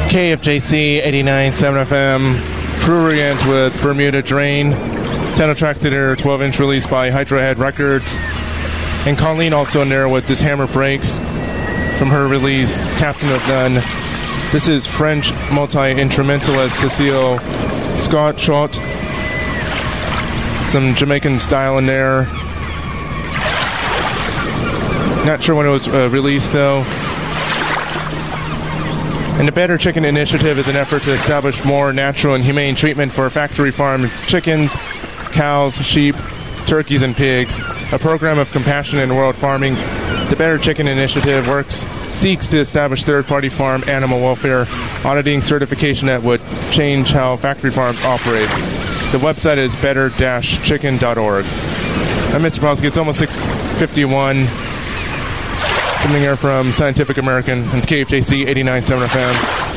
KFJC 89.7 FM, Prurient with Bermuda Drain, 10-track theater, 12-inch release by Hydrohead Records, and Colleen also in there with This Hammer Breaks from her release, Captain of None. This is French multi-instrumentalist Cecile Scott Schott, some Jamaican style in there. Not sure when it was released though. And the Better Chicken Initiative is an effort to establish more natural and humane treatment for factory farm chickens, cows, sheep, turkeys, and pigs. A program of compassion in world farming, the Better Chicken Initiative seeks to establish third-party farm animal welfare auditing certification that would change how factory farms operate. The website is better-chicken.org. I'm Mr. Polsky. It's almost 6:51. Something here from Scientific American and KFJC 89.7 FM.